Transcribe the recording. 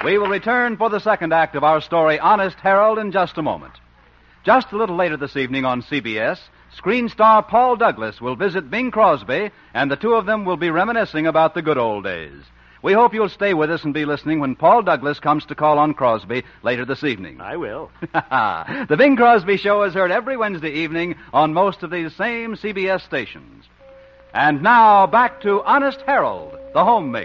We will return for the second act of our story, Honest Harold, in just a moment. Just a little later this evening on CBS, screen star Paul Douglas will visit Bing Crosby, and the two of them will be reminiscing about the good old days. We hope you'll stay with us and be listening when Paul Douglas comes to call on Crosby later this evening. I will. The Bing Crosby Show is heard every Wednesday evening on most of these same CBS stations. And now, back to Honest Harold, the homemaker.